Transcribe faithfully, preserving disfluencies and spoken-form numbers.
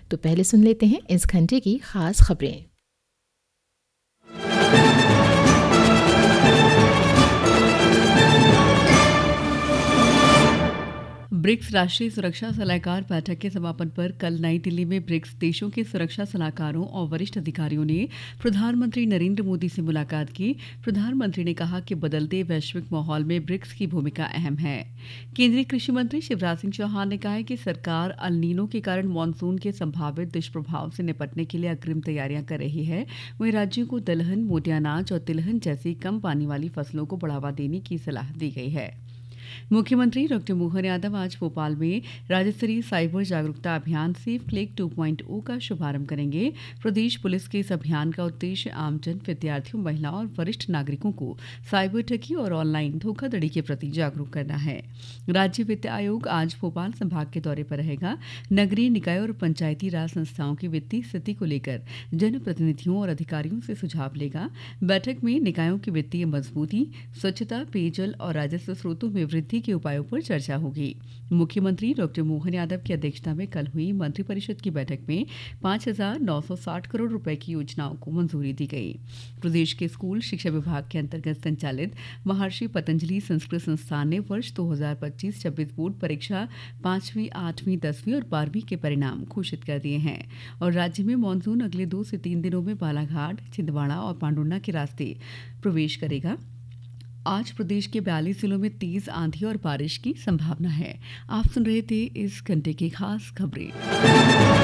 तो पहले सुन लेते हैं इस घंटे की खास खबरें। ब्रिक्स राष्ट्रीय सुरक्षा सलाहकार बैठक के समापन पर कल नई दिल्ली में ब्रिक्स देशों के सुरक्षा सलाहकारों और वरिष्ठ अधिकारियों ने प्रधानमंत्री नरेंद्र मोदी से मुलाकात की। प्रधानमंत्री ने कहा कि बदलते वैश्विक माहौल में ब्रिक्स की भूमिका अहम है। केंद्रीय कृषि मंत्री शिवराज सिंह चौहान ने कहा है कि सरकार अल नीनो के कारण मानसून के संभावित दुष्प्रभाव से निपटने के लिए अग्रिम तैयारियां कर रही है। वहीं राज्यों को दलहन, मोटे अनाज और तिलहन जैसी कम पानी वाली फसलों को बढ़ावा देने की सलाह दी गई है। मुख्यमंत्री डॉ मोहन यादव आज भोपाल में राज्य स्तरीय साइबर जागरूकता अभियान सेफ क्लिक टू पॉइंट ओ का शुभारंभ करेंगे। प्रदेश पुलिस के इस अभियान का उद्देश्य आमजन, विद्यार्थियों, महिलाओं और वरिष्ठ नागरिकों को साइबर ठगी और ऑनलाइन धोखाधड़ी के प्रति जागरूक करना है। राज्य वित्त आयोग आज भोपाल संभाग के दौरे पर रहेगा। नगरीय निकाय और पंचायती राज संस्थाओं की वित्तीय स्थिति को लेकर जनप्रतिनिधियों और अधिकारियों से सुझाव लेगा। बैठक में निकायों की वित्तीय मजबूती, स्वच्छता, पेयजल और राजस्व स्रोतों में वृद्धि के उपायों पर चर्चा होगी। मुख्यमंत्री डॉ मोहन यादव की अध्यक्षता में कल हुई मंत्रिपरिषद की बैठक में पांच हजार नौ सौ साठ करोड़ रुपए की योजनाओं को मंजूरी दी गई। प्रदेश के स्कूल शिक्षा विभाग के अंतर्गत संचालित महर्षि पतंजलि संस्कृत संस्थान ने वर्ष दो हजार पच्चीस छब्बीस बोर्ड परीक्षा पांचवीं, आठवीं, दसवीं और बारहवीं के परिणाम घोषित कर दिए हैं और राज्य में मानसून अगले दो से तीन दिनों में बालाघाट, छिंदवाड़ा और पांडुर्ना के रास्ते प्रवेश करेगा। आज प्रदेश के बयालीस जिलों में तेज आंधी और बारिश की संभावना है। आप सुन रहे थे इस घंटे की खास खबरें।